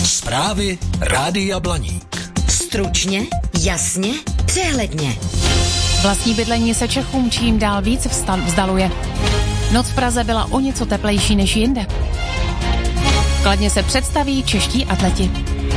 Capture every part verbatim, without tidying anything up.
Zprávy Rádia Blaník. Stručně, jasně, přehledně. Vlastní bydlení se Čechům čím dál víc vzdaluje. Noc v Praze byla o něco teplejší než jinde. Kladně se představí čeští atleti.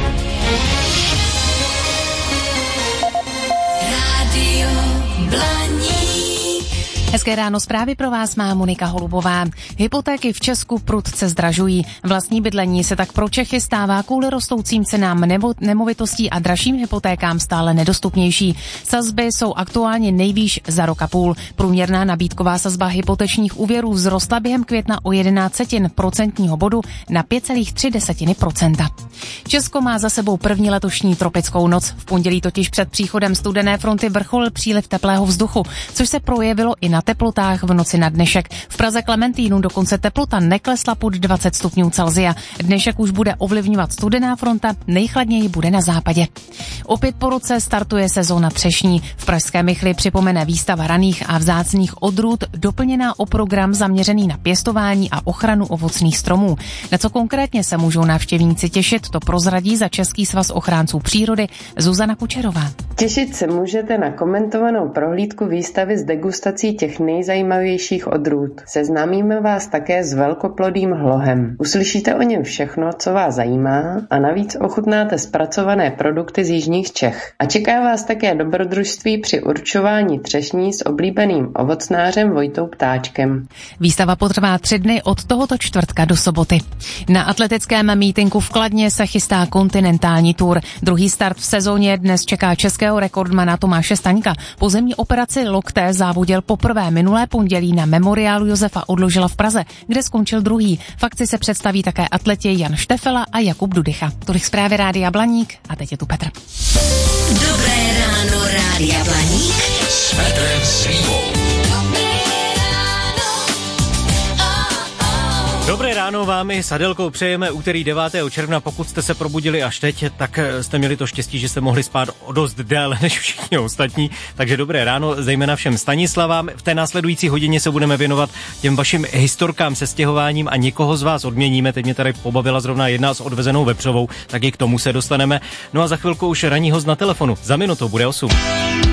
Rádio Blaník. Hezké ráno, zprávy pro vás má Monika Holubová. Hypotéky v Česku prudce zdražují. Vlastní bydlení se tak pro Čechy stává kvůli rostoucím cenám nebo nemovitostí a dražším hypotékám stále nedostupnější. Sazby jsou aktuálně nejvýš za rok a půl. Průměrná nabídková sazba hypotečních úvěrů vzrostla během května o jedenáct setin procentního bodu na pět celá tři procenta. Česko má za sebou první letošní tropickou noc. V pondělí totiž před příchodem studené fronty vrcholil příliv teplého vzduchu, což se projevilo i na teplotách v noci na dnešek. V Praze Klementínu dokonce teplota neklesla pod dvacet stupňů Celsia. Dnešek už bude ovlivňovat studená fronta, nejchladněji bude na západě. Opět po roce startuje sezóna třešní. V pražském Michli připomene výstava raných a vzácných odrůd, doplněná o program zaměřený na pěstování a ochranu ovocných stromů. Na co konkrétně se můžou návštěvníci těšit, to prozradí za Český svaz ochránců přírody Zuzana Kučerová. Těšit se můžete na komentovanou prohlídku výstavy s degustací těch nejzajímavějších odrůd. Seznámíme vás také s velkoplodým hlohem. Uslyšíte o něm všechno, co vás zajímá, a navíc ochutnáte zpracované produkty z jižních Čech. A čeká vás také dobrodružství při určování třešní s oblíbeným ovocnářem Vojtou Ptáčkem. Výstava potrvá tři dny od tohoto čtvrtka do soboty. Na atletickém mítinku v Kladně se chystá kontinentální tour. Druhý start v sezóně dnes čeká českého rekordmana Tomáše Staňka. Pozemní operaci lokte závodil poprvé minulé pondělí na memoriálu Josefa Odložila v Praze, kde skončil druhý. V akci se představí také atleti Jan Štefela a Jakub Dudycha. Tolik zprávy Rádia Blaník a teď je tu Petr. Dobré ráno, Rádia Blaník. S Petrem Svýbou. Dobré ráno vám i s Adelkou přejeme úterý devátého června. Pokud jste se probudili až teď, tak jste měli to štěstí, že jste mohli spát o dost déle než všichni ostatní. Takže dobré ráno, zejména všem Stanislavám. V té následující hodině se budeme věnovat těm vašim historkám se stěhováním a někoho z vás odměníme. Teď mě tady pobavila zrovna jedna s odvezenou vepřovou, tak i k tomu se dostaneme. No a za chvilku už ranní host na telefonu. Za minutu bude osm.